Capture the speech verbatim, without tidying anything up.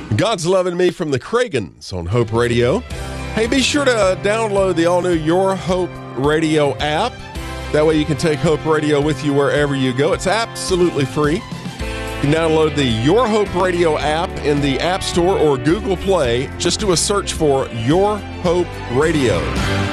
God's Loving Me from the Cragans on Hope Radio. Hey, be sure to download the all-new Your Hope Radio app. That way you can take Hope Radio with you wherever you go. It's absolutely free. You can download the Your Hope Radio app in the App Store or Google Play. Just do a search for Your Hope Radio.